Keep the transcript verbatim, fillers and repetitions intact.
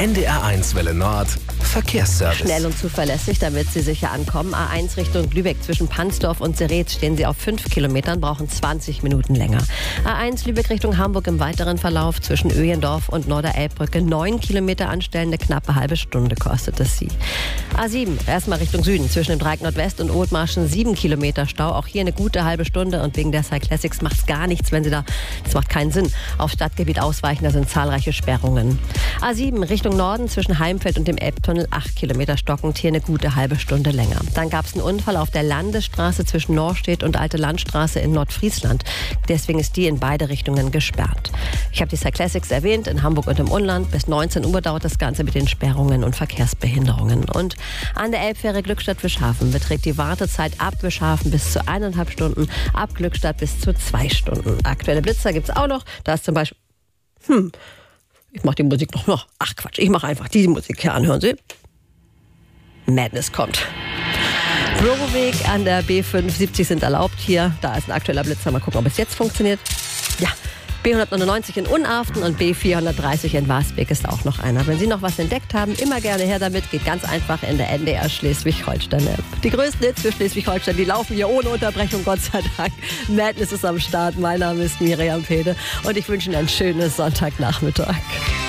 N D R eins Welle Nord Verkehrsservice. Schnell und zuverlässig, damit Sie sicher ankommen. A eins Richtung Lübeck zwischen Pansdorf und Seretz stehen Sie auf fünf Kilometern, brauchen zwanzig Minuten länger. A eins Lübeck Richtung Hamburg im weiteren Verlauf zwischen Öhendorf und Norderelbbrücke neun Kilometer anstellen, eine knappe halbe Stunde kostet es Sie. A sieben erstmal Richtung Süden zwischen dem Dreieck Nordwest und Othmarschen sieben Kilometer Stau, auch hier eine gute halbe Stunde und wegen der Cyclassics macht es gar nichts, wenn Sie da, das macht keinen Sinn, auf Stadtgebiet ausweichen, da sind zahlreiche Sperrungen. A sieben Richtung Norden zwischen Heimfeld und dem Elbtunnel acht Kilometer stockend, hier eine gute halbe Stunde länger. Dann gab es einen Unfall auf der Landesstraße zwischen Norstedt und Alte Landstraße in Nordfriesland. Deswegen ist die in beide Richtungen gesperrt. Ich habe die Cyclassics erwähnt, in Hamburg und im Umland. Bis neunzehn Uhr dauert das Ganze mit den Sperrungen und Verkehrsbehinderungen. Und an der Elbfähre Glückstadt-Wischhafen beträgt die Wartezeit ab Wischhafen bis zu eineinhalb Stunden, ab Glückstadt bis zu zwei Stunden. Aktuelle Blitzer gibt es auch noch. Da ist zum Beispiel... Hm... Ich mache die Musik noch. noch. Ach Quatsch, ich mache einfach die Musik hier an. Hören Sie? Madness kommt. Büroweg an der B fünfundsiebzig sind erlaubt hier. Da ist ein aktueller Blitzer. Mal gucken, ob es jetzt funktioniert. Ja, B hundertneunundneunzig in Unarften und B vierhundertdreißig in Wasbeck ist auch noch einer. Wenn Sie noch was entdeckt haben, immer gerne her damit. Geht ganz einfach in der N D R Schleswig-Holstein-App. Die größten Hits für Schleswig-Holstein, die laufen hier ohne Unterbrechung, Gott sei Dank. Madness ist am Start. Mein Name ist Miriam Pede und ich wünsche Ihnen einen schönen Sonntagnachmittag.